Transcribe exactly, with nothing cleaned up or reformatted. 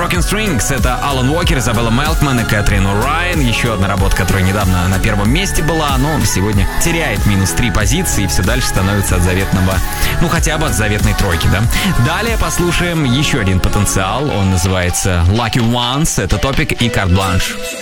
Broken Strings — это Алан Уокер, Изабелла Мелкман и Кэтрин О'Райан. Еще одна работа, которая недавно на первом месте была, но сегодня теряет минус три позиции и все дальше становится от заветного, ну хотя бы от заветной тройки, да. Далее послушаем еще один потенциал, он называется Lucky Ones, это Топик и Карт Бланш.